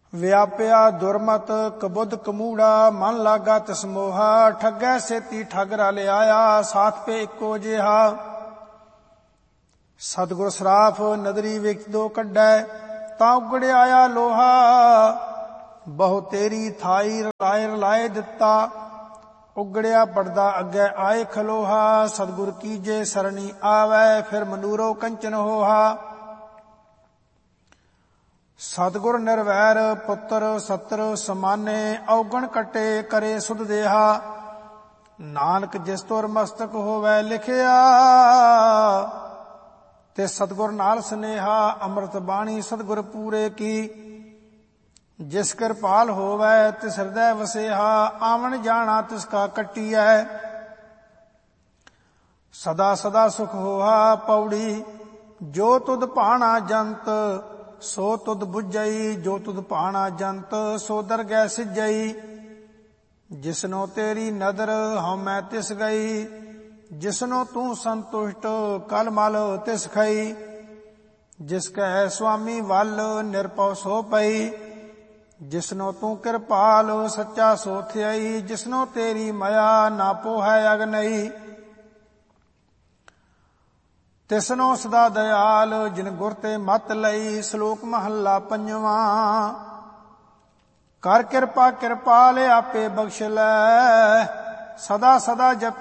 व्याप्या दुर्मत कबुध कमूड़ा, मन लागा तिस मोहा। ठगै सेती ठग रल आया, साथ पे इको जिहा। सतगुर सराफ नदरी विच दो कड्डै, तां उगड़ आया लोहा। बहु तेरी थाई रलाए रलाए दिता, उगड़िया पड़दा अग्गै आए खलोहा। सतगुर कीजे सरणी आवै, फिर मनूरो कंचन होहा। सतगुर निर्वैर पुत्र सत्र समाने, औगण कटे करे सुध देहा। नानक जिस तुर मस्तक होवै लिखिया, ते सतगुर नाल स्नेहा। अमृत बाणी सतगुर पूरे की, जिस कृपाल होवै तिस हृदय वसेहा। आवन जाना तिसका कटिया, सदा सदा सुख होहा। पौड़ी जो तुद भाना जंत, सो तुद बुझई। जो तुद भाना जंत, सो दरगह सिजई। जिसनो तेरी नदर हਉ मैं तिस गई, जिसनो तू संतुष्ट कल मल तिस खई। जिसकै स्वामी वल निरपौ सो पई, जिसनो तू कृपाल सच्चा सो थियई। जिसनो तेरी मया ना पोहै अगनई, तिसनो सदा दयाल जिन गुर ते मत लई। श्लोक महला पंजवां। कर कृपा कृपाल आपे बख्श लै, सदा सदा जप